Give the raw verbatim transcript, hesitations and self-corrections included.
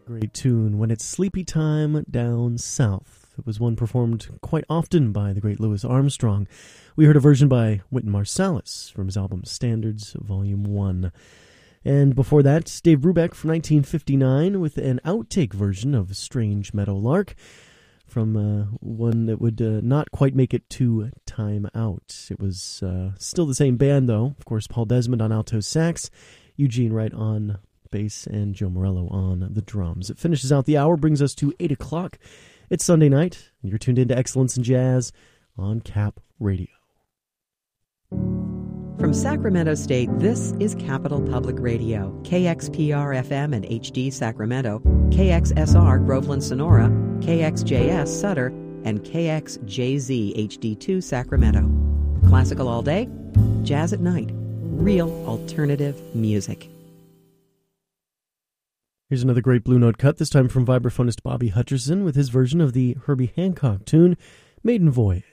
Great tune, When It's Sleepy Time Down South. It was one performed quite often by the great Louis Armstrong. We heard a version by Wynton Marsalis from his album Standards, Volume one. And before that, Dave Brubeck from nineteen fifty-nine with an outtake version of Strange Meadowlark from uh, one that would uh, not quite make it to Time Out. It was uh, still the same band, though. Of course, Paul Desmond on alto sax, Eugene Wright on bass, and Joe Morello on the drums. It finishes out the hour, brings us to eight o'clock. It's Sunday night, and you're tuned into Excellence in Jazz on Cap Radio. From Sacramento State, this is Capital Public Radio, K X P R F M and H D Sacramento, K X S R Groveland Sonora, K X J S Sutter, and K X J Z H D two Sacramento. Classical all day, jazz at night, real alternative music. Here's another great Blue Note cut, this time from vibraphonist Bobby Hutcherson with his version of the Herbie Hancock tune, Maiden Voyage.